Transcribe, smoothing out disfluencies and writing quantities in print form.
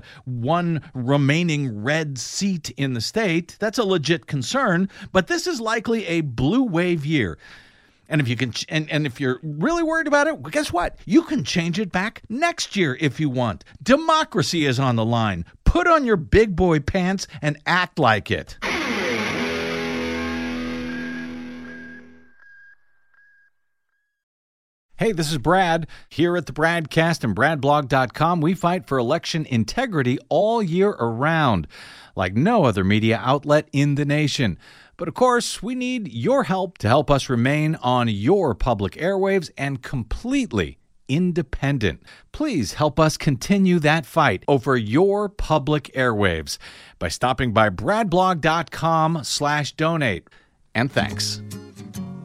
one remaining red seat in the state. That's a legit concern, but this is likely a blue wave year. And if you can, and if you're really worried about it, well, guess what? You can change it back next year if you want. Democracy is on the line. Put on your big boy pants and act like it. Hey, this is Brad. Here at the Bradcast and BradBlog.com, we fight for election integrity all year around, like no other media outlet in the nation. But of course, we need your help to help us remain on your public airwaves and completely independent. Please help us continue that fight over your public airwaves by stopping by BradBlog.com/donate. And thanks.